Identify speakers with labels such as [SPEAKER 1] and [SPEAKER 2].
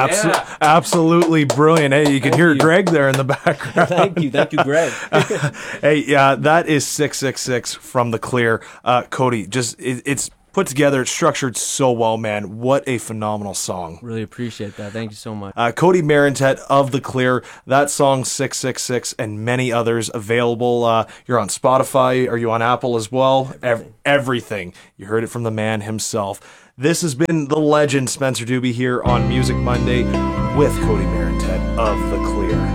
[SPEAKER 1] Absolutely brilliant. Hey, you can hear Greg there in the background.
[SPEAKER 2] Thank you, Greg.
[SPEAKER 1] Hey, yeah, that is 666 from The Clear. Cody, just it's put together, it's structured so well, man. What a phenomenal song.
[SPEAKER 2] Really appreciate that. Thank you so much.
[SPEAKER 1] Cody Marentet of The Clear, that song 666 and many others available. You're on Spotify. Are you on Apple as well? Everything. You heard it from the man himself. This has been the legend Spencer Doobie here on Music Monday with Cody Marentet of The Clear.